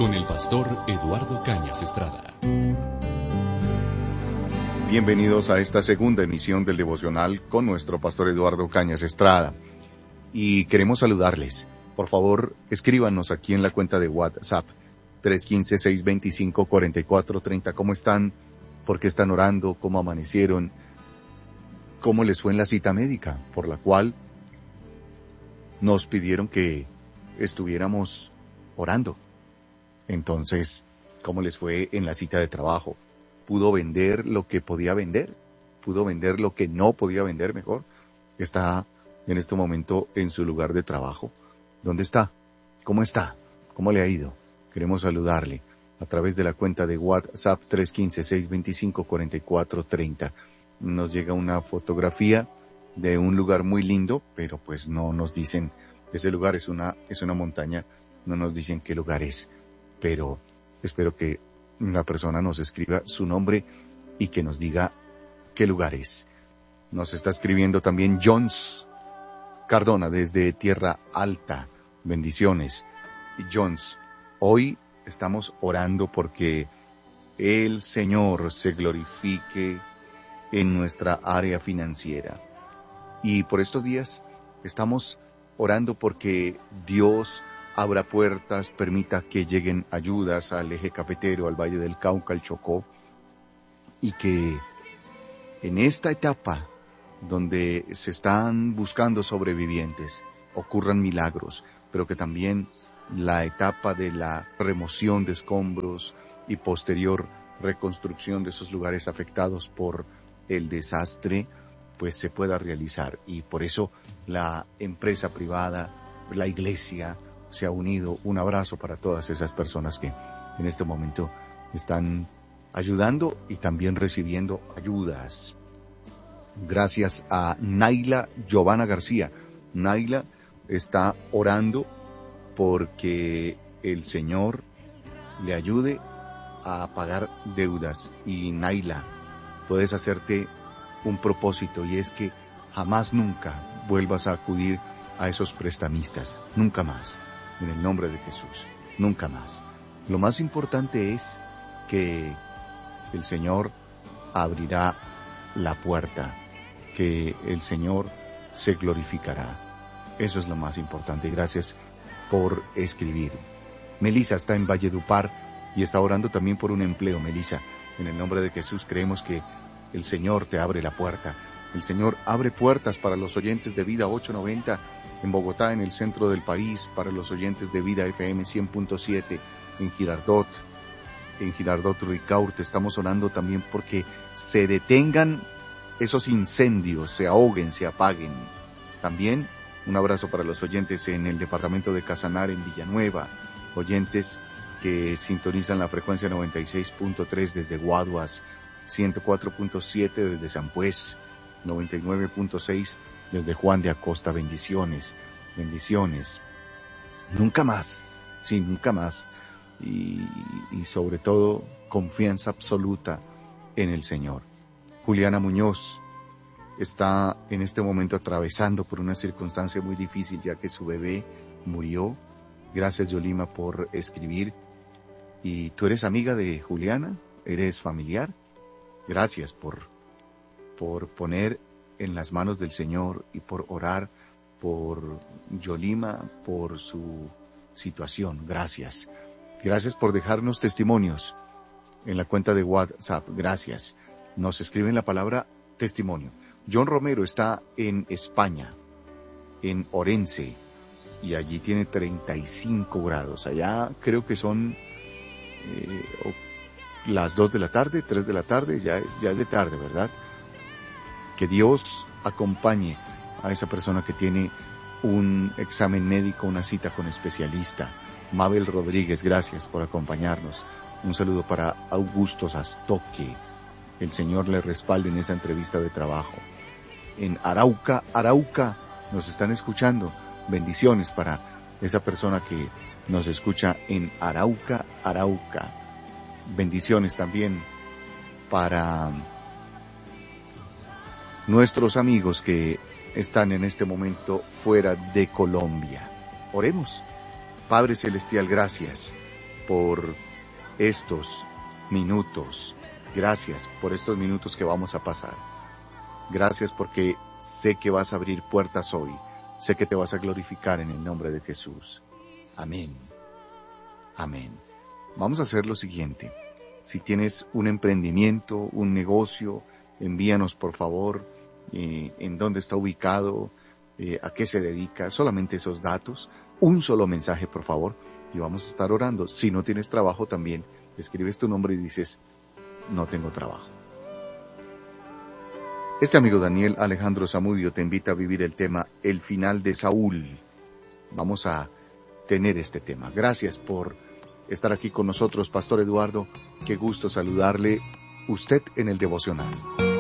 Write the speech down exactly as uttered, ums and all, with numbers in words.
con el pastor Eduardo Cañas Estrada. Bienvenidos a esta segunda emisión del devocional con nuestro pastor Eduardo Cañas Estrada. Y queremos saludarles. Por favor, escríbanos aquí en la cuenta de WhatsApp tres uno cinco, seis dos cinco, cuatro cuatro tres cero. ¿Cómo están? ¿Por qué están orando? ¿Cómo amanecieron? ¿Cómo les fue en la cita médica por la cual nos pidieron que estuviéramos orando? Entonces, ¿cómo les fue en la cita de trabajo? ¿Pudo vender lo que podía vender? ¿Pudo vender lo que no podía vender mejor? ¿Está en este momento en su lugar de trabajo? ¿Dónde está? ¿Cómo está? ¿Cómo le ha ido? Queremos saludarle a través de la cuenta de WhatsApp tres uno cinco, seis dos cinco, cuatro cuatro tres cero. Nos llega una fotografía de un lugar muy lindo, pero pues no nos dicen, ese lugar es una, es una montaña, no nos dicen qué lugar es, pero espero que la persona nos escriba su nombre y que nos diga qué lugar es. Nos está escribiendo también Jones Cardona desde Tierra Alta. Bendiciones. Jones, hoy estamos orando porque el Señor se glorifique en nuestra área financiera. Y por estos días estamos orando porque Dios abra puertas, permita que lleguen ayudas al eje cafetero, al Valle del Cauca, al Chocó, y que en esta etapa donde se están buscando sobrevivientes ocurran milagros, pero que también la etapa de la remoción de escombros y posterior reconstrucción de esos lugares afectados por el desastre, pues se pueda realizar. Y por eso la empresa privada, la iglesia, se ha unido. Un abrazo para todas esas personas que en este momento están ayudando y también recibiendo ayudas. Gracias a Naila Giovanna García. Naila está orando porque el Señor le ayude a pagar deudas. Y Naila, puedes hacerte un propósito, y es que jamás nunca vuelvas a acudir a esos prestamistas. Nunca más. En el nombre de Jesús. Nunca más. Lo más importante es que el Señor abrirá la puerta, que el Señor se glorificará. Eso es lo más importante. Gracias por escribir. Melissa está en Valledupar y está orando también por un empleo. Melissa, en el nombre de Jesús creemos que el Señor te abre la puerta. El Señor abre puertas para los oyentes de Vida ochocientos noventa en Bogotá, en el centro del país, para los oyentes de Vida F M cien punto siete en Girardot, en Girardot Ricaurte. Estamos orando también porque se detengan esos incendios, se ahoguen, se apaguen. También un abrazo para los oyentes en el departamento de Casanar, en Villanueva, oyentes que sintonizan la frecuencia noventa y seis punto tres desde Guaduas, ciento cuatro punto siete desde San Pues, noventa y nueve punto seis desde Juan de Acosta. Bendiciones, bendiciones. Nunca más, sí, nunca más. Y, y sobre todo, confianza absoluta en el Señor. Juliana Muñoz está en este momento atravesando por una circunstancia muy difícil, ya que su bebé murió. Gracias, Yolima, por escribir. ¿Y tú eres amiga de Juliana? ¿Eres familiar? Gracias por, por poner en las manos del Señor y por orar por Yolima, por su situación. Gracias. Gracias por dejarnos testimonios en la cuenta de WhatsApp. Gracias. Nos escriben la palabra testimonio. John Romero está en España, en Orense, y allí tiene treinta y cinco grados. Allá creo que son eh, las dos de la tarde, tres de la tarde, ya es, ya es de tarde, ¿verdad? Que Dios acompañe a esa persona que tiene un examen médico, una cita con especialista. Mabel Rodríguez, gracias por acompañarnos. Un saludo para Augusto Sastoque. El Señor le respalde en esa entrevista de trabajo. En Arauca, Arauca, nos están escuchando. Bendiciones para esa persona que nos escucha en Arauca, Arauca. Bendiciones también para nuestros amigos que están en este momento fuera de Colombia. Oremos. Padre Celestial, gracias. por estos minutos. Gracias por estos minutos que vamos a pasar. Gracias porque sé que vas a abrir puertas hoy. Sé que te vas a glorificar en el nombre de Jesús. Amén. Amén. Vamos a hacer lo siguiente. Si tienes un emprendimiento, un negocio, envíanos por favor eh, en dónde está ubicado, eh, a qué se dedica, solamente esos datos, un solo mensaje por favor, y vamos a estar orando. Si no tienes trabajo también, escribes tu nombre y dices, no tengo trabajo. Este amigo Daniel Alejandro Zamudio te invita a vivir el tema El final de Saúl. Vamos a tener este tema. Gracias por estar aquí con nosotros, Pastor Eduardo. Qué gusto saludarle, usted en el devocional.